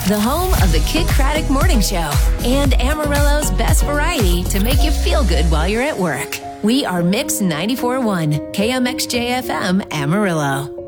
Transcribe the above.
the home of the Kid Craddock Morning Show and Amarillo's best variety to make you feel good while you're at work. We are Mix 94.1, KMXJ FM Amarillo.